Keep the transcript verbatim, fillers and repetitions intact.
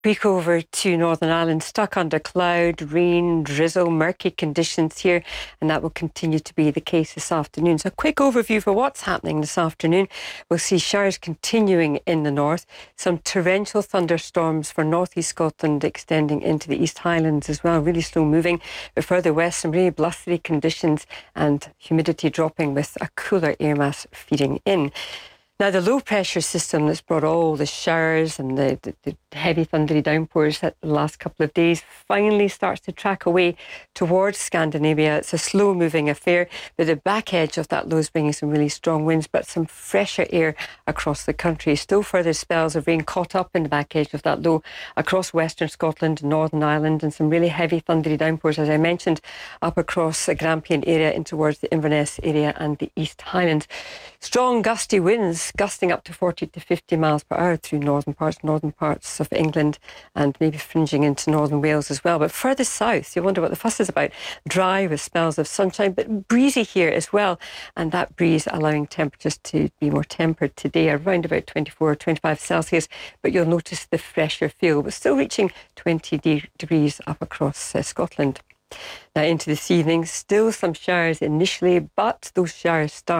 Quick over to Northern Ireland, stuck under cloud, rain, drizzle, murky conditions here, and that will continue to be the case this afternoon. So a quick overview for what's happening this afternoon. We'll see showers continuing in the north, some torrential thunderstorms for northeast Scotland extending into the East Highlands as well, really slow moving. But further west, some really blustery conditions and humidity dropping with a cooler air mass feeding in. Now, the low-pressure system that's brought all the showers and the, the, the heavy thundery downpours that the last couple of days finally starts to track away towards Scandinavia. It's a slow-moving affair, but the back edge of that low is bringing some really strong winds, but some fresher air across the country. Still further spells of rain caught up in the back edge of that low across western Scotland, Northern Ireland, and some really heavy thundery downpours, as I mentioned, up across the Grampian area in towards the Inverness area and the East Highlands. Strong gusty winds gusting up to forty to fifty miles per hour through northern parts, northern parts of England, and maybe fringing into northern Wales as well. But further south, you wonder what the fuss is about. Dry with spells of sunshine, but breezy here as well. And that breeze allowing temperatures to be more tempered today, around about twenty-four or twenty-five Celsius. But you'll notice the fresher feel, but still reaching twenty degrees up across uh, Scotland. Now into this evening, still some showers initially, but those showers start